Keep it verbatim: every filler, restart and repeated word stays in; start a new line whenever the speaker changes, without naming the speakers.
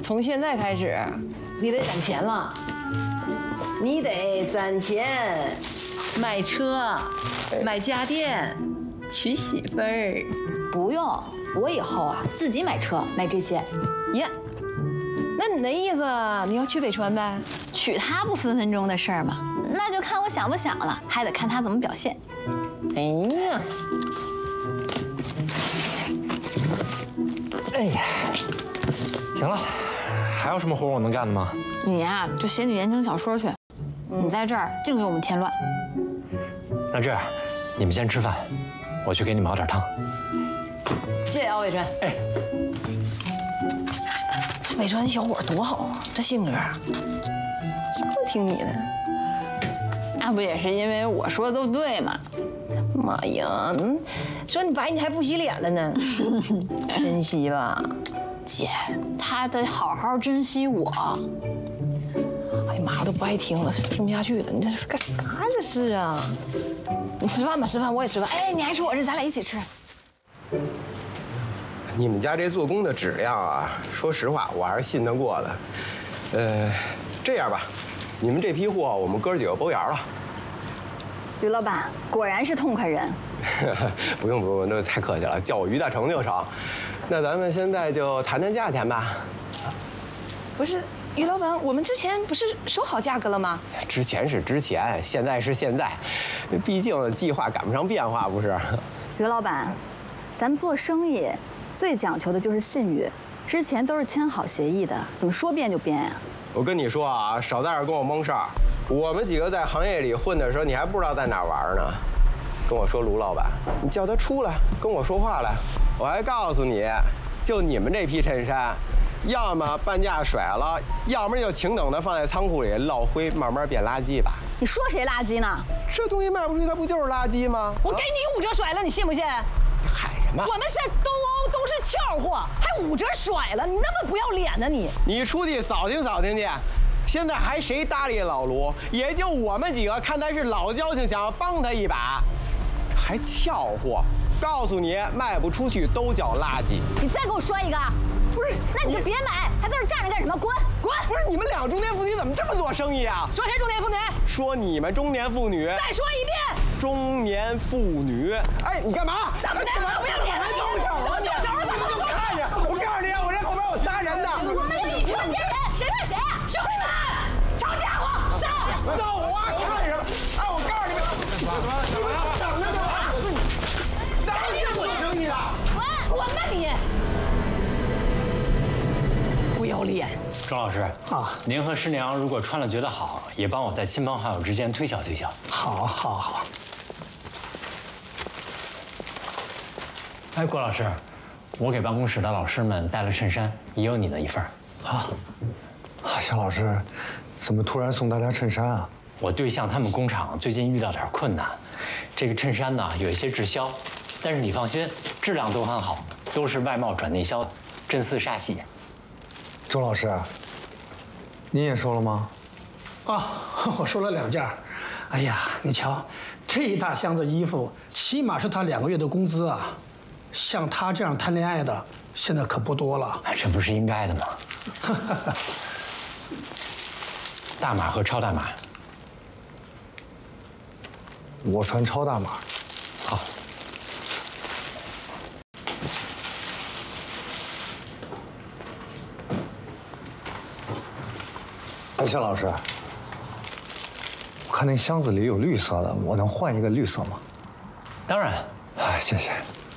从现在开始，你得攒钱了。你得攒钱，
买车，买家电，娶媳妇儿。
不用，我以后啊自己买车买这些。
呀，那你那意思你要去北川呗？
娶她不分分钟的事儿吗？那就看我想不想了，还得看她怎么表现。
哎呀，
哎呀，行了，还有什么活我能干的吗？
你呀、就写你言情小说去，你在这儿净给我们添乱。
那这样，你们先吃饭，我去给你们熬点汤。
谢谢啊，伟川。
哎，
这北川小伙多好啊，这性格，啥都听你的。
那不也是因为我说的都对吗？
妈呀，嗯，说你白你还不洗脸了呢，珍惜吧。
姐，她得好好珍惜我。
哎呀妈，我都不爱听了，听不下去了。你这是干啥呀？这是啊！你吃饭吧，吃饭，我也吃饭。
哎，你还说我这，咱俩一起吃。
你们家这做工的质量啊，说实话，我还是信得过的。呃，这样吧，你们这批货我们哥几个包圆了。
于老板果然是痛快人。
不用不用，那太客气了，叫我于大成就成。那咱们现在就谈谈价钱吧。
不是，于老板，我们之前不是说好价格了吗？
之前是之前，现在是现在，毕竟计划赶不上变化，不是？
于老板，咱们做生意最讲求的就是信誉，之前都是签好协议的，怎么说变就变呀？
我跟你说啊，少在这儿跟我蒙事儿。我们几个在行业里混的时候，你还不知道在哪儿玩呢。跟我说卢老板，你叫他出来跟我说话来。我还告诉你，就你们这批衬衫，要么半价甩了，要么就请等的放在仓库里落灰，慢慢变垃圾吧。
你说谁垃圾呢？
这东西卖不出去，它不就是垃圾吗？
我给你五折甩了，你信不信？
喊什么？
我们是东欧，都是俏货，还五折甩了，你那么不要脸呢你？
你出去扫听扫听去。现在还谁搭理老卢？也就我们几个看他是老交情，想要帮他一把，还俏货。告诉你，卖不出去都叫垃圾。
你再给我说一个。
不是，
那你就别买，还在这站着干什么？滚滚！
不是你们俩中年妇女怎么这么做生意啊？
说谁中年妇女？
说你们中年妇女。
再说一遍。
中年妇女。哎，你干嘛？
怎么的？不要脸了！
动手啊！
动手了？怎么
就看着？我告诉你，我这后边有仨人呢。
我们要一车接人，谁怕谁啊？
兄弟们，抄家伙，上！
走啊！看什么？哎，我告诉你们，你们等着呢！打死你！赶紧做生意的！
滚！滚吧你！不要脸！
钟老师啊，您和师娘如果穿了觉得好，也帮我在亲朋好友之间推销推销。
好，好，好。
哎，郭老师，我给办公室的老师们带了衬衫，也有你的一份儿。
啊，啊，肖老师，怎么突然送大家衬衫啊？
我对象他们工厂最近遇到点困难，这个衬衫呢有一些滞销，但是你放心，质量都很好，都是外贸转内销，真丝纱系。
周老师，您也收了吗？
啊，我收了两件。哎呀，你瞧，这一大箱子衣服，起码是他两个月的工资啊。像他这样谈恋爱的，现在可不多了。
这不是应该的吗？大码和超大码。
我穿超大码。
好。
哎，肖老师，我看那箱子里有绿色的，我能换一个绿色吗？
当然。
啊，谢谢。